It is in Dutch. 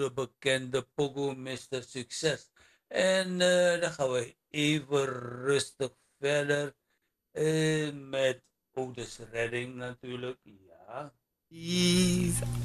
oude bekende pogo Mr. Succes. En dan gaan we even rustig verder met Otis Redding natuurlijk. Ja. Ease